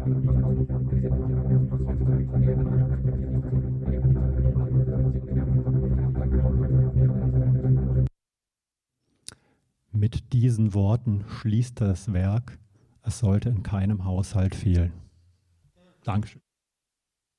Mit diesen Worten schließt das Werk: Es sollte in keinem Haushalt fehlen. Dankeschön.